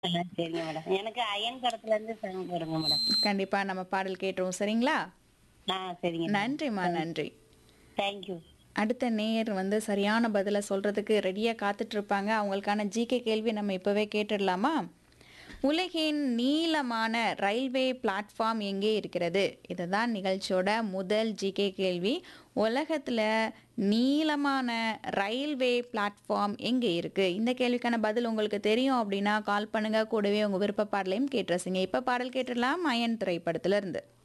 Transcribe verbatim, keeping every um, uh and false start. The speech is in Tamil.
ஆ சரிங்க மேடம். எனக்கு அயன் படத்துல இருந்து சாங் போடுங்க மேடம். கண்டிப்பா நம்ம பாடல் கேட்டுருவோம். சரிங்களா? ஆ சரிங்க மேடம். நன்றிம்மா, தேங்க் நன்றி. Thank you. அடுத்த நேயர் வந்து சரியான பதில சொல்றதுக்கு ரெடியா காத்துட்டு இருப்பாங்க. அவங்களுக்கான ஜிகே கேள்வி நம்ம இப்பவே கேட்டுடலாமா? உலகின் நீளமான ரயில்வே பிளாட்ஃபார்ம் எங்கே இருக்கிறது? இதுதான் நிகழ்ச்சியோட முதல் ஜிகே கேள்வி. உலகத்துல நீளமான ரயில்வே பிளாட்ஃபார்ம் எங்கே இருக்கு? இந்த கேள்விக்கான பதில் உங்களுக்கு தெரியும் அப்படின்னா கால் பண்ணுங்க. கூடவே உங்க விருப்ப பாடலையும் கேட்டு ரசிங்க. இப்ப பாடல் கேட்டுடலாம் அயன் திரைப்படத்துல இருந்து.